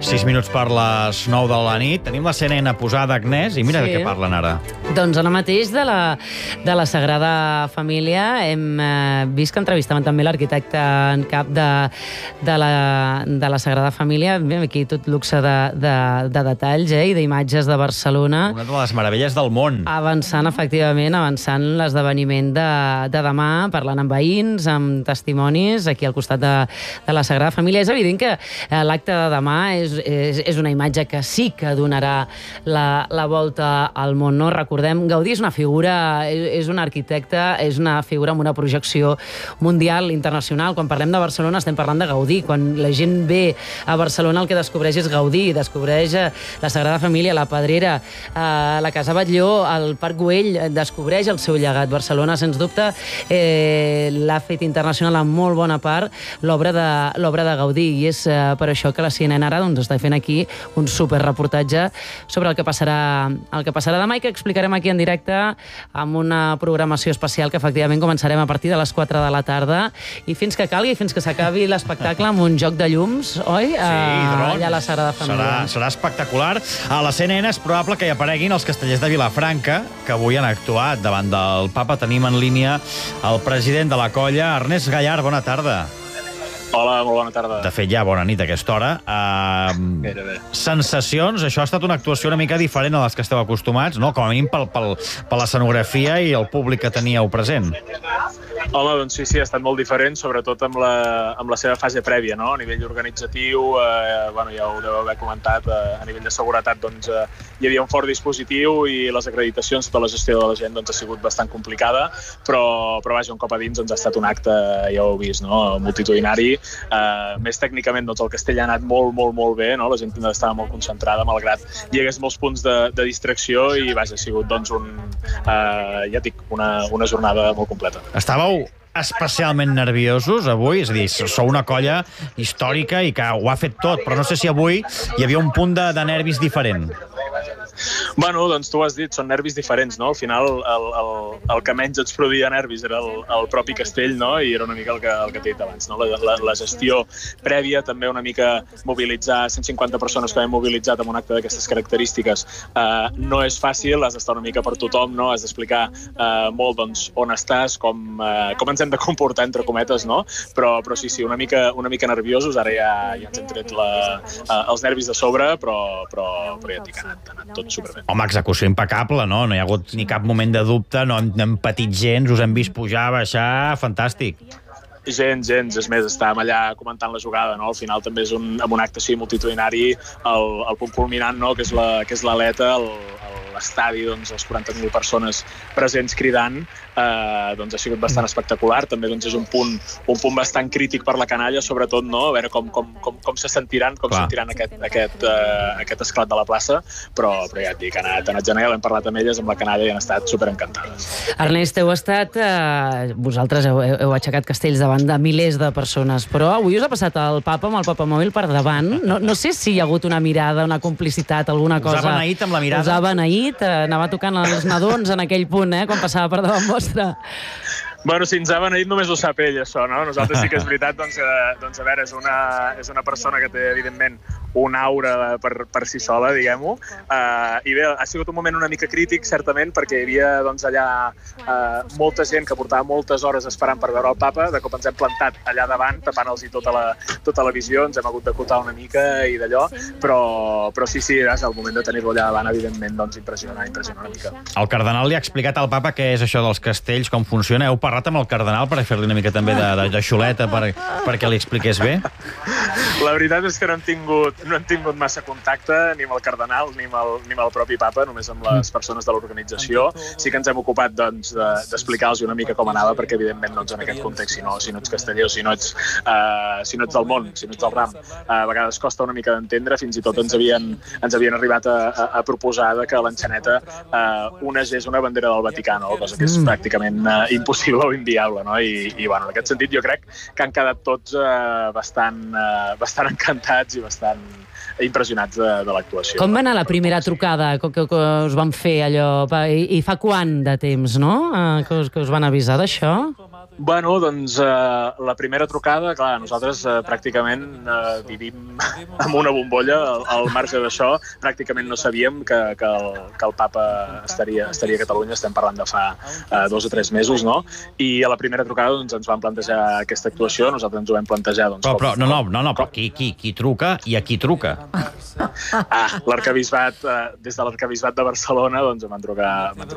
6 minuts per les 9 de la nit. Tenim la CNN posada, Agnès, i mira de què parlen ara. Doncs ara mateix de la Sagrada Família hem vist que entrevistaven també l'arquitecte en cap de la Sagrada Família. Aquí tot luxe de detalls i d'imatges de Barcelona. Una de les meravelles del món. Avançant l'esdeveniment de demà, parlant amb veïns, amb testimonis, aquí al costat de la Sagrada Família. És evident que l'acte de demà és una imatge que sí que donarà la volta al món, no? Recordem, Gaudí és una figura, és un arquitecte, és una figura amb una projecció mundial, internacional. Quan parlem de Barcelona estem parlant de Gaudí. Quan la gent ve a Barcelona el que descobreix és Gaudí, descobreix la Sagrada Família, la Pedrera, la Casa Batlló, el Parc Güell, descobreix el seu llegat. Barcelona, sens dubte, l'ha fet internacional en molt bona part l'obra de Gaudí, i és per això que la CNN ara està fent aquí un superreportatge sobre el que passarà demà i que explicarem aquí en directe amb una programació especial que efectivament començarem a partir de les 4 de la tarda i fins que calgui, fins que s'acabi l'espectacle amb un joc de llums, oi? Sí, drons. Allà a la Sagrada Família. Serà espectacular. A la CNN és probable que hi apareguin els castellers de Vilafranca, que avui han actuat davant del Papa. Tenim en línia el president de la colla, Ernest Gallard. Bona tarda. Hola, molt bona tarda. De fet, ja bona nit a aquesta hora. Sensacions? Això ha estat una actuació una mica diferent a les que esteu acostumats, no? Com a mínim per l'escenografia i el públic que teníeu present. Home, doncs sí, ha estat molt diferent, sobretot amb la seva fase prèvia, no? A nivell organitzatiu, ja ho deveu haver comentat, a nivell de seguretat hi havia un fort dispositiu i les acreditacions, tota la gestió de la gent ha sigut bastant complicada, però vaja, un cop a dins ha estat un acte, ja ho heu vist, no? Multitudinari. Més tècnicament el castell ha anat molt, molt, molt bé, no? La gent estava molt concentrada, malgrat hi hagués molts punts de distracció, i vaja, ha sigut una jornada molt completa. Estàveu especialment nerviosos avui? És a dir, sou una colla històrica i que ho ha fet tot, però no sé si avui hi havia un punt de nervis diferent. Bueno, doncs tu has dit, són nervis diferents, no? Al final el que menys ens produïa nervis era el propi castell, no? I era una mica el que t'he dit abans, no? La gestió prèvia, també una mica mobilitzar 150 persones que hem mobilitzat en un acte d'aquestes característiques. No és fàcil, has d'estar una mica per tothom, no? Has d'explicar molt on estàs, com ens hem de comportar, entre cometes, no? Però sí, una mica nerviosos, ara ja ens hem tret els nervis de sobre, però ja et dic, ha anat tot superbé. Home, execució impecable, no? No hi ha hagut ni cap moment de dubte, no hem patit gens, us hem vist pujar, baixar, fantàstic. Gens. És més, estàvem allà comentant la jugada, no? Al final també és amb un acte així multitudinari, el punt culminant, no? Que és l'aleta, l'estadi, els 40.000 persones presents cridant, ha sigut bastant espectacular. També és un punt bastant crític per la canalla, sobretot, no? A veure com se sentiran, sentiran aquest esclat de la plaça, però ja et dic, ha anat genial, hem parlat amb elles, amb la canalla, i han estat superencantades. Ernest, vosaltres heu aixecat castells davant de milers de persones, però avui us ha passat el Papa amb el Papamòbil per davant. No sé si hi ha hagut una mirada, una complicitat, alguna cosa. Us ha beneït amb la mirada? Us ha beneït, anava tocant els nadons en aquell punt, quan passava per davant vostre. Bueno, si ens ha beneït només ho sap ell, això, no? Nosaltres sí que és veritat, a veure, és una persona que té, evidentment, una aura per si sola, diguem-ho, i bé, ha sigut un moment una mica crític, certament, perquè hi havia allà molta gent que portava moltes hores esperant per veure el Papa. De cop ens hem plantat allà davant, tapant-los tota la visió, ens hem hagut d'acotar una mica i d'allò, però sí, és el moment de tenir-lo allà davant, evidentment, impressiona una mica. El cardenal li ha explicat al Papa què és això dels castells, com funciona. Heu parlat amb el cardenal per fer-li una mica també de xuleta perquè li expliqués bé? La veritat és que no hem tingut massa contacte ni amb el cardenal ni amb el propi Papa, només amb les persones de l'organització. Sí que ens hem ocupat d'explicar-los una mica com anava, perquè evidentment en aquest context, si no ets casteller o si no ets del món, si no ets del ram, a vegades costa una mica d'entendre. Fins i tot ens havien arribat a proposar que l'enxaneta onegés una bandera del Vaticà, cosa que és pràcticament impossible o inviable, no? I en aquest sentit jo crec que han quedat tots bastant encantats i bastant impressionats de l'actuació. Com va anar la primera trucada que us van fer allò? I fa quant de temps, no? Que us van avisar d'això? Bueno, doncs la primera trucada, clar, nosaltres pràcticament vivim amb una bombolla, al marge d'això, pràcticament no sabíem que el papa estaria a Catalunya, estem parlant de fa 2 o 3 mesos, no? I a la primera trucada doncs, ens van plantejar aquesta actuació, nosaltres ens ho vam plantejar... Doncs, però qui truca i a qui truca? L'arcabisbat, des de l'arcabisbat de Barcelona, doncs em van trucar